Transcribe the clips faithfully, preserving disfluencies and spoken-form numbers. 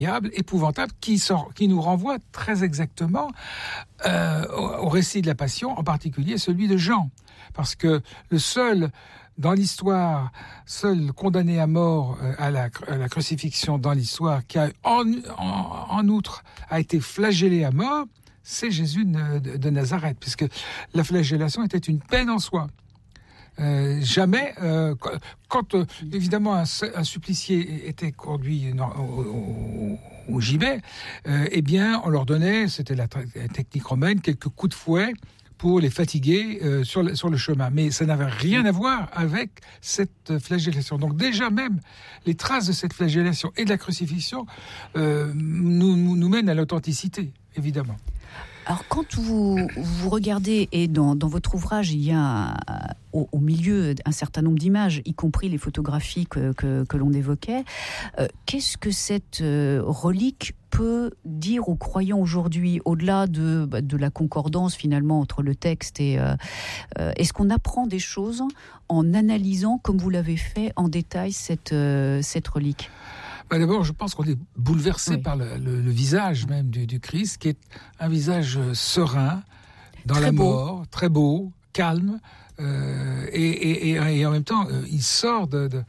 épouvantable, qui, sort, qui nous renvoie très exactement euh, au, au récit de la Passion, en particulier celui de Jean. Parce que le seul, dans l'histoire, seul condamné à mort euh, à, la, à la crucifixion dans l'histoire, qui a en, en, en outre a été flagellé à mort, c'est Jésus de, de, de Nazareth, puisque la flagellation était une peine en soi. Euh, jamais, euh, quand euh, évidemment un, un supplicié était conduit non, au, au, au gibet, euh, eh bien on leur donnait, c'était la, la technique romaine, quelques coups de fouet pour les fatiguer euh, sur, le, sur le chemin. Mais ça n'avait rien à voir avec cette flagellation. Donc déjà même, les traces de cette flagellation et de la crucifixion euh, nous, nous, nous mènent à l'authenticité, évidemment. Alors quand vous, vous regardez, et dans, dans votre ouvrage, il y a au, au milieu un certain nombre d'images, y compris les photographies que, que, que l'on évoquait, euh, qu'est-ce que cette euh, relique peut dire aux croyants aujourd'hui, au-delà de, bah, de la concordance finalement entre le texte et... Euh, euh, est-ce qu'on apprend des choses en analysant, comme vous l'avez fait, en détail cette, euh, cette relique ? Bah d'abord, je pense qu'on est bouleversé oui. par le, le, le visage même du, du Christ, qui est un visage serein, dans très la beau. mort, très beau, calme, euh, et, et, et, et en même temps, euh, il sort de... de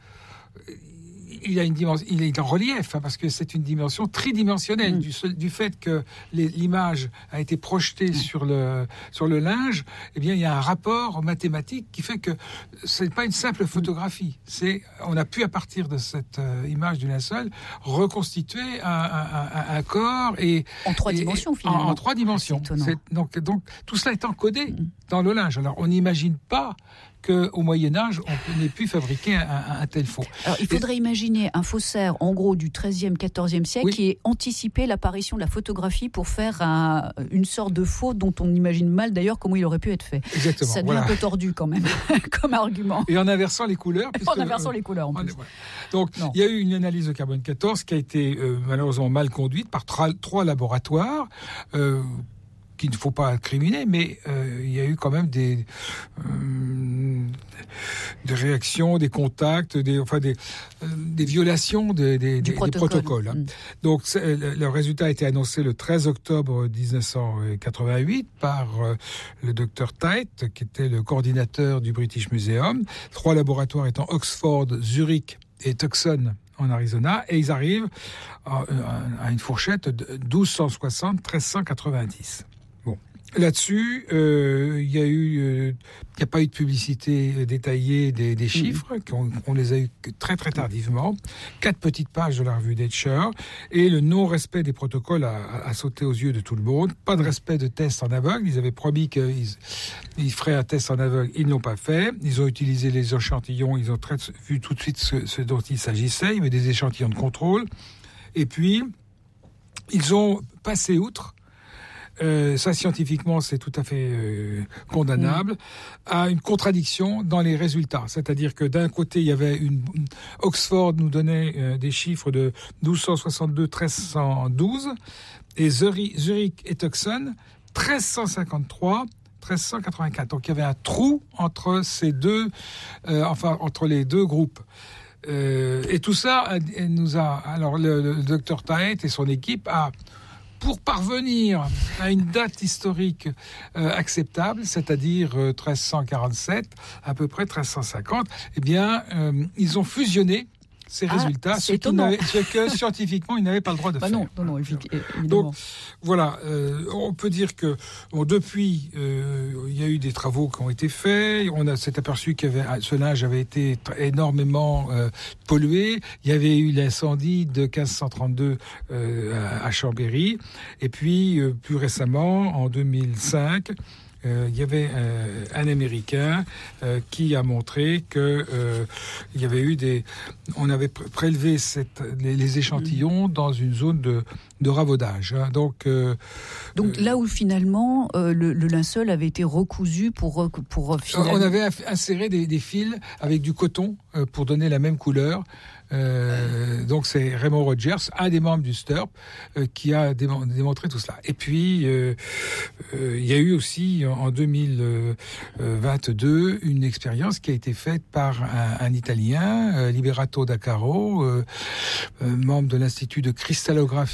il a une dimension, il est en relief, hein, parce que c'est une dimension tridimensionnelle, mmh. du, du fait que les, l'image a été projetée mmh. sur le sur le linge. Eh bien, il y a un rapport mathématique qui fait que c'est pas une simple photographie. C'est, on a pu à partir de cette euh, image du linceul reconstituer un, un, un, un corps et en trois et, dimensions finalement. En, en trois dimensions. C'est c'est, donc donc tout cela est encodé mmh. dans le linge. Alors on n'imagine pas qu'au Moyen-Âge, on n'ait pu fabriquer un, un, un tel faux. Alors, il faudrait Et... imaginer un faussaire, en gros, du treizième, quatorzième siècle, oui. qui ait anticipé l'apparition de la photographie pour faire un, une sorte de faux dont on imagine mal, d'ailleurs, comment il aurait pu être fait. Exactement. Ça devient voilà. un peu tordu, quand même, comme argument. Et en inversant les couleurs. En inversant euh, les couleurs, en plus. Voilà. Donc, non. il y a eu une analyse de carbone quatorze qui a été euh, malheureusement mal conduite par tra- trois laboratoires, euh, qu'il ne faut pas incriminer, mais euh, il y a eu quand même des, euh, des réactions, des contacts, des, enfin des, euh, des violations des, des, des, protocole. des protocoles. Hein. Mmh. Donc le, le résultat a été annoncé le treize octobre dix-neuf cent quatre-vingt-huit par euh, le docteur Tite, qui était le coordinateur du British Museum. Trois laboratoires étant Oxford, Zurich et Tucson en Arizona, et ils arrivent à, à une fourchette de douze cent soixante à treize cent quatre-vingt-dix. Bon. Là-dessus, euh, il y a eu, euh, il n'y a pas eu de publicité détaillée des, des chiffres, mmh. on, on les a eu très très tardivement. Quatre petites pages de la revue Nature, et le non-respect des protocoles a, a sauté aux yeux de tout le monde. Pas de respect de tests en aveugle. Ils avaient promis qu'ils ils feraient un test en aveugle, ils ne l'ont pas fait. Ils ont utilisé les échantillons, ils ont très, vu tout de suite ce, ce dont il s'agissait. Il y avait des échantillons de contrôle, et puis ils ont passé outre. Euh, ça, scientifiquement, c'est tout à fait euh, condamnable, mmh. à une contradiction dans les résultats. C'est-à-dire que d'un côté, il y avait une... Oxford nous donnait euh, des chiffres de douze cent soixante-deux à treize cent douze, et Zurich, Zurich et Tucson, treize cent cinquante-trois à treize cent quatre-vingt-quatre. Donc, il y avait un trou entre ces deux, euh, enfin, entre les deux groupes. Euh, et tout ça nous a... Alors, le, le docteur Tite et son équipe a... Pour parvenir à une date historique euh, acceptable, c'est-à-dire euh, treize cent quarante-sept, à peu près treize cent cinquante, eh bien, euh, ils ont fusionné ces ah, résultats, ce, ce que scientifiquement ils n'avaient pas le droit de bah faire. Non, non, non, évidemment. Donc voilà, euh, on peut dire que bon, depuis, euh, il y a eu des travaux qui ont été faits. On a s'est aperçu que ce linge avait été énormément euh, pollué. Il y avait eu l'incendie de quinze cent trente-deux euh, à, à Chambéry, et puis euh, plus récemment, en deux mille cinq. Euh, il y avait euh, un Américain euh, qui a montré que euh, il y avait eu des, on avait pr- prélevé cette, les, les échantillons dans une zone de, de ravaudage. Hein. Donc, euh, donc là où finalement euh, le, le linceul avait été recousu pour pour finalement... On avait inséré des, des fils avec du coton euh, pour donner la même couleur. Euh, donc c'est Raymond Rogers, un des membres du STURP, euh, qui a démon- démontré tout cela. Et puis euh, euh, il y a eu aussi en deux mille vingt-deux une expérience qui a été faite par un, un Italien, euh, Liberato da Caro, euh, euh, membre de l'Institut de cristallographie